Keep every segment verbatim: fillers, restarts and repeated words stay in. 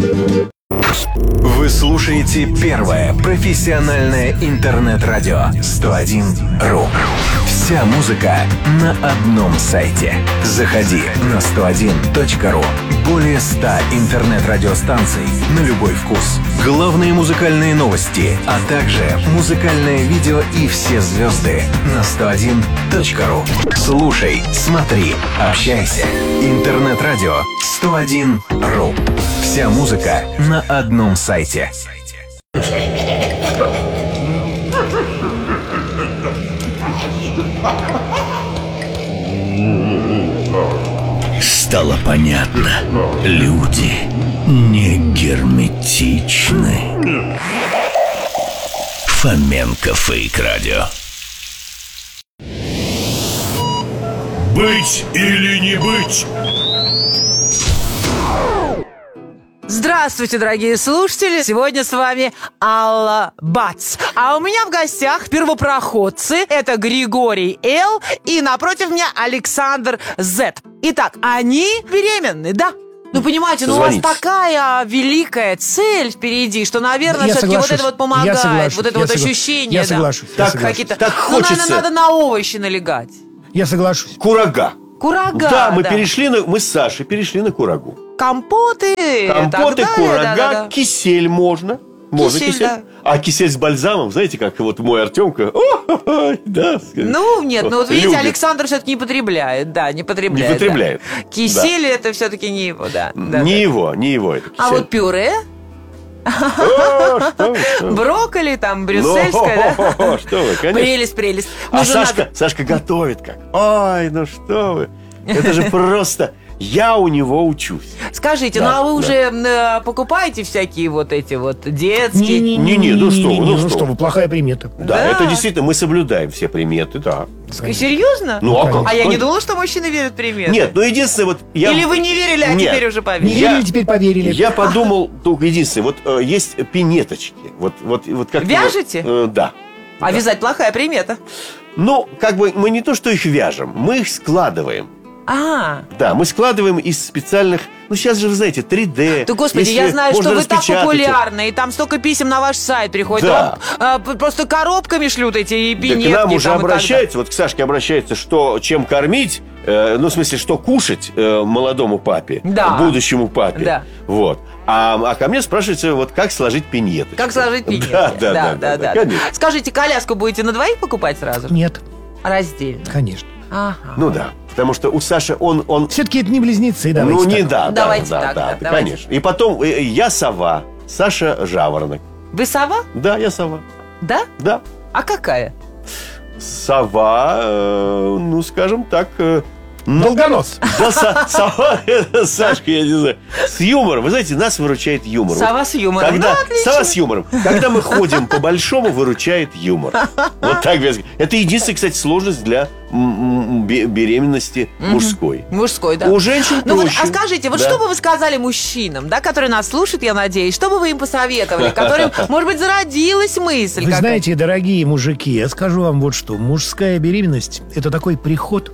Вы слушаете первое профессиональное интернет-радио сто один ру. Вся музыка на одном сайте. Заходи на сто один точка ру. Более ста интернет-радиостанций на любой вкус. Главные музыкальные новости, а также музыкальное видео и все звезды на сто один точка ру. Слушай, смотри, общайся. Интернет-радио сто один ру. Вся музыка на одном сайте. Стало понятно, люди не герметичны. Фоменко Фейк Радио. Быть или не быть? Здравствуйте, дорогие слушатели! Сегодня с вами Алла Бац. А у меня в гостях первопроходцы. Это Григорий Л. и напротив меня Александр З. Итак, они беременны, да? Ну, понимаете, ну Позвоните. у вас такая великая цель впереди, что, наверное, Я все-таки вот соглашусь. это вот помогает. Я соглашусь. Вот это Я вот согла- ощущение, Я да. соглашусь. Я Так, соглашусь. Какие-то... Так ну, хочется. наверное, надо на овощи налегать. Я соглашусь. Курага. Курага, Да, мы да. перешли на, мы с Сашей перешли на курагу. Компоты, Компоты, так далее, курага, да-да-да. кисель можно. Можно Кисель, кисель. да. А кисель с бальзамом, знаете, как вот мой Артемка. О, да. Ну, нет, ну вот видите, Любит. Александр все-таки не потребляет, да, не потребляет. Не потребляет, да. Кисель это все-таки не его, да. да, Не да. его, не его это кисель. А вот пюре, О, что вы, что вы. брокколи, там, брюссельское, Ну, да. что вы, конечно. Прелесть, прелесть. А Ну, же Сашка, надо- Сашка готовит как. Ой, ну что вы. Это же просто... Я у него учусь. Скажите, Да, ну а вы да. уже э, покупаете всякие вот эти вот детские? Не-не, ну что вы, ну ну что что вы. вы, плохая примета. Да, Да. это действительно, мы соблюдаем все приметы, да. Серьезно? Ну, а как? А я не думала, что мужчины верят в приметы. Нет, ну единственное, вот я... Или вы не верили, а Нет. теперь уже Не поверили? Я- верили, теперь поверили. Я подумал, только единственное, вот э, есть пинеточки. Вот, вот, вот как Вяжете? э, да. А вязать плохая примета. Ну, как бы мы не то, что их вяжем, мы их складываем. А, Да, мы складываем из специальных... Ну, сейчас же, вы знаете, три дэ. да, господи, Если я знаю, что можно вы так распечатать их. популярны, и там столько писем на ваш сайт приходит. Да. Вам, а, просто коробками шлют эти и Да, пинетки. к нам уже там, и так обращаются, вот к Сашке обращаются, что чем кормить, э, ну, в смысле, что кушать э, молодому папе, Да. будущему папе. Да. Вот. А, а ко мне спрашивается, вот как сложить пинеты. Как сложить пинетки. Да, да, да, да, да, конечно. Скажите, коляску будете на двоих покупать сразу? Нет, Раздельно. конечно. Ага. Ну да, потому что у Саши он... он Все-таки это не близнецы, давайте ну, не так. да, да, Давайте да, так, да, да, да, давайте. конечно. И потом э, я сова, Саша жаворонок. Вы сова? Да, я сова. Да? Да. А какая? Сова, э, ну, скажем так... э, ну, Долгонос. да, со- сова, это, Сашка, я не знаю, с юмором. Вы знаете, нас выручает юмор. Сова с юмором. Когда, Ну, отлично. сова с юмором. Когда мы ходим по-большому, выручает юмор. Вот так. без- Это единственная, кстати, сложность для м, м, бе- беременности мужской. Мужской, да. У женщин Ну вот, проще. а скажите, вот Да. что бы вы сказали мужчинам, да, которые нас слушают, я надеюсь, что бы вы им посоветовали, которым, может быть, зародилась мысль Вы какая-то? знаете, дорогие мужики, я скажу вам вот что. Мужская беременность – это такой приход.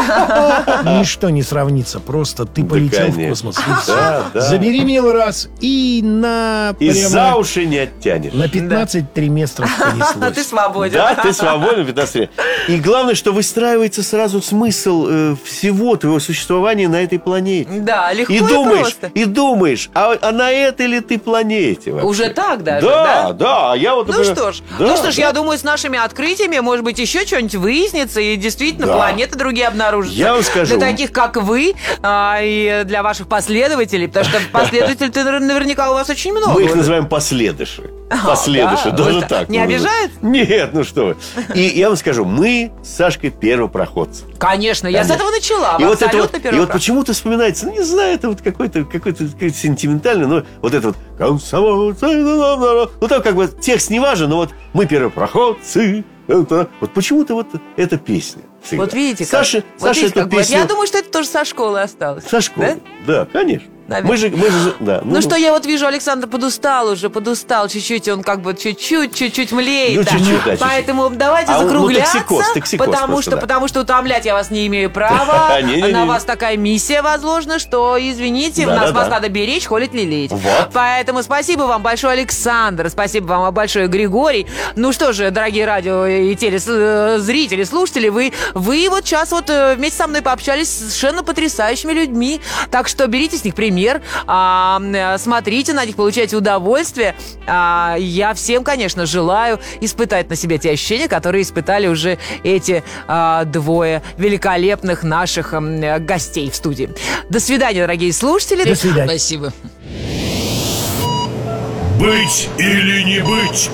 Ничто не сравнится. Просто ты Да, полетел в конечно. космос. и всё. Да, да. Забеременел раз и на... И прямо за уши не оттянешь. на пятнадцать триместров А ты понеслось. свободен. Да, ты свободен, пятнадцать лет. И главное, что выстраивается сразу смысл э, всего твоего существования на этой планете. Да, легко и, И думаешь, просто. и думаешь, а, а на этой ли ты планете вообще? Уже так даже, Да, да? да, а я вот... Ну например, что ж, да, ну что ж, да. я думаю, с нашими открытиями, может быть, еще что-нибудь выяснится, и действительно Да. планеты другие обнаружатся. Я вам скажу. Для таких, как вы, а, и для ваших последователей, потому что последователей наверняка у вас очень много. Мы их уже. называем последыши. Последыши, да? даже Вот так. не мы обижает? называем. Нет, ну что вы. И я вам скажу, мы с Сашкой первопроходцы. Конечно, я с Конечно. этого начала. И Вы вот, это абсолютно вот, и первый вот раз. почему-то вспоминается, ну, не знаю, это вот какой-то какой-то какой-то сентиментальный, но вот это вот комсомольцы, ну там как бы текст не важен, но вот мы первопроходцы. Это, вот почему-то вот эта песня. всегда. Вот видите, как, Саша, вот Саша видите, эту как бывает. песню Я думаю, что это тоже со школы осталось. со школы. Да, конечно. наверное. Мы же, мы же, да. Ну, что, я вот вижу, Александр подустал уже, подустал чуть-чуть, он как бы чуть-чуть, чуть-чуть млеет. Ну, да. чуть-чуть, да, чуть-чуть. Поэтому давайте А он, ну, закругляться, токсикоз, токсикоз потому, просто, что, да. потому что утомлять я вас не имею права. Не-не-не. На вас такая миссия возложена, что, извините, у нас Да-да-да. вас надо беречь, холить, лелеять. Вот. Поэтому спасибо вам большое, Александр, спасибо вам большое, Григорий. Ну что же, дорогие радио и телезрители, слушатели, вы, вы вот сейчас вот э, вместе со мной пообщались с совершенно потрясающими людьми. Так что берите с них пример, а, э, смотрите на них, получайте удовольствие. А, я всем, конечно, желаю испытать на себе те ощущения, которые испытали уже эти а, двое великолепных наших э, гостей в студии. До свидания, дорогие слушатели. До свидания. Спасибо. Быть или не быть?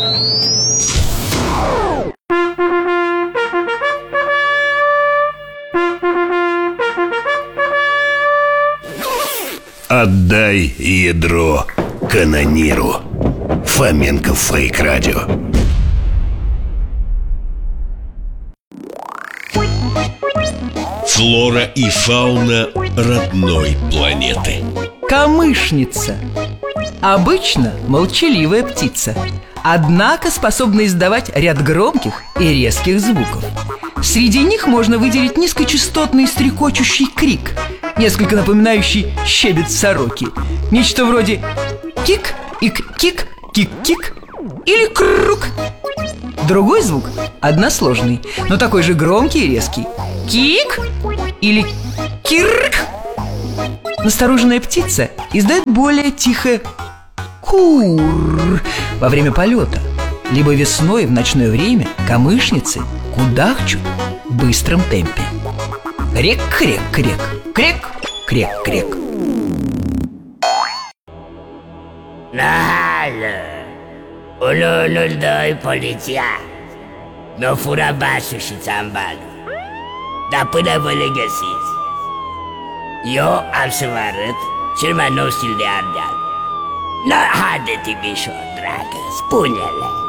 Отдай ядро канониру. Фоменко Фейк Радио. Флора и фауна родной планеты. Камышница. Обычно молчаливая птица, однако способна издавать ряд громких и резких звуков. Среди них можно выделить низкочастотный стрекочущий крик, несколько напоминающий щебет сороки. Нечто вроде кик, ик, кик, кик-кик или крук. Другой звук односложный, но такой же громкий и резкий. Кик или кирк. Настороженная птица издает более тихое кур во время полета. Либо весной в ночное время камышницы кудахчут в быстром темпе. Крек-крек-крек, крек-крек-крек. Nahalo, ununod do'y politsya. No furabaso si Zambalo. Напынавалегасис. Yo абсварет, черманосил лярдял. Но хады тебе шо, драка, спуняла.